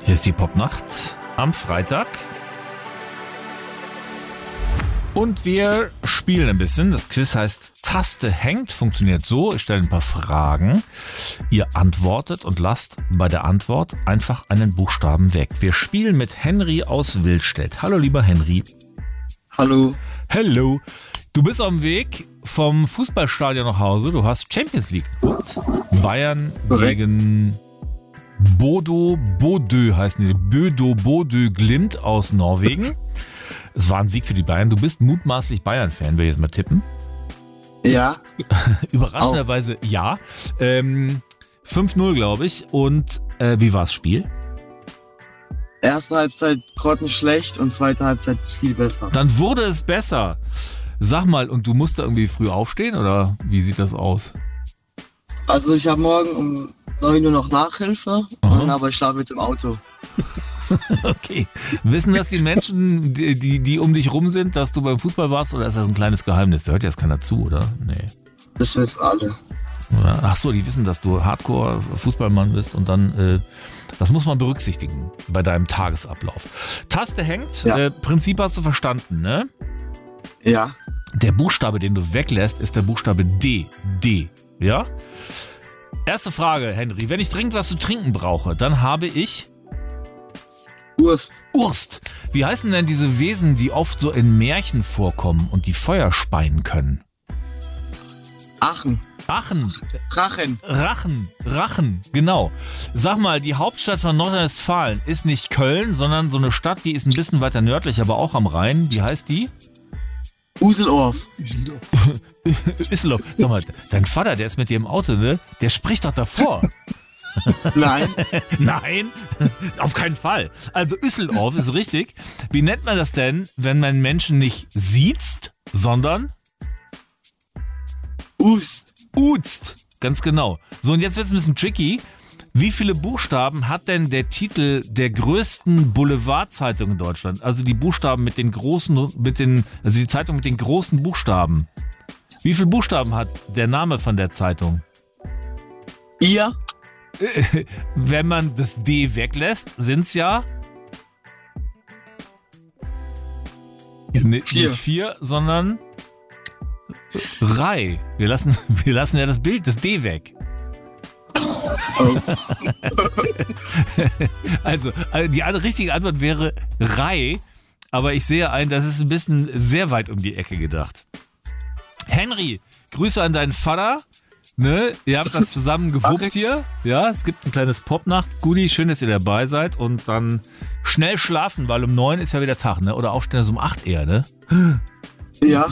Hier ist die Popnacht am Freitag. Und wir spielen ein bisschen. Das Quiz heißt Taste hängt, funktioniert so. Ich stelle ein paar Fragen. Ihr antwortet und lasst bei der Antwort einfach einen Buchstaben weg. Wir spielen mit Henry aus Willstedt. Hallo, lieber Henry. Hallo. Hello. Du bist auf dem Weg vom Fußballstadion nach Hause. Du hast Champions League geguckt. Bayern gegen Bodo Bodø heißen die. Bodo Bodø Glimt aus Norwegen. Es war ein Sieg für die Bayern. Du bist mutmaßlich Bayern-Fan, will ich jetzt mal tippen. Ja. Überraschenderweise ja. 5-0, glaube ich. Und wie war das Spiel? Erste Halbzeit grottenschlecht und zweite Halbzeit viel besser. Dann wurde es besser. Sag mal, und du musst da irgendwie früh aufstehen oder wie sieht das aus? Also ich habe morgen um 9 Uhr noch Nachhilfe, aber ich schlafe jetzt im Auto. Okay. Wissen das die Menschen, die um dich rum sind, dass du beim Fußball warst, oder ist das ein kleines Geheimnis? Da hört jetzt keiner zu, oder? Nee. Das wissen alle. Ach so, die wissen, dass du Hardcore-Fußballmann bist und dann, das muss man berücksichtigen bei deinem Tagesablauf. Taste hängt, Ja. Prinzip hast du verstanden, ne? Ja. Der Buchstabe, den du weglässt, ist der Buchstabe D. D, ja? Erste Frage, Henry. Wenn ich dringend was zu trinken brauche, dann habe ich Wurst. Urst. Wie heißen denn diese Wesen, die oft so in Märchen vorkommen und die Feuer speien können? Aachen. Aachen. Rachen. Genau. Sag mal, die Hauptstadt von Nordrhein-Westfalen ist nicht Köln, sondern so eine Stadt, die ist ein bisschen weiter nördlich, aber auch am Rhein. Wie heißt die? Useldorf. Isselhof. Sag mal, dein Vater, der ist mit dir im Auto, ne? Der spricht doch davor. Nein. Nein, auf keinen Fall. Also Üsseldorf ist richtig. Wie nennt man das denn, wenn man Menschen nicht siezt, sondern uzt? Ganz genau. So, und jetzt wird es ein bisschen tricky. Wie viele Buchstaben hat denn der Titel der größten Boulevardzeitung in Deutschland? Also die Buchstaben mit den großen, also die Zeitung mit den großen Buchstaben. Wie viele Buchstaben hat der Name von der Zeitung? Ihr? Wenn man das D weglässt, sind es ja nicht 4, sondern Rei. Wir lassen ja das Bild, das D weg. Oh. Also die richtige Antwort wäre Rei, aber ich sehe ein, das ist ein bisschen sehr weit um die Ecke gedacht. Henry, Grüße an deinen Vater. Ne, ihr habt das zusammen gewuppt hier. Ja, es gibt ein kleines Popnacht-Goodie. Schön, dass ihr dabei seid. Und dann schnell schlafen, weil um 9 ist ja wieder Tag, ne? Oder aufstehen, also um 8 eher, ne? Ja.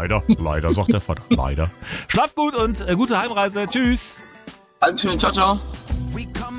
Leider, sagt der Vater. Leider. Schlaft gut und gute Heimreise. Tschüss. Ciao, ciao.